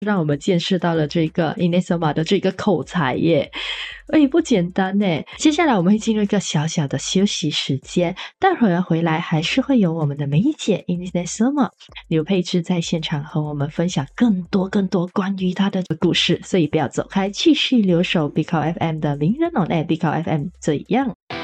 让我们见识到了这个 Ines Soma 的这个口才耶，不简单耶。接下来我们会进入一个小小的休息时间，待会儿回来还是会有我们的梅姐 Ines Soma 刘佩芝在现场和我们分享更多关于她的故事，所以不要走开，继续留守 Bicall FM 的名人 on air Bicall FM 怎样。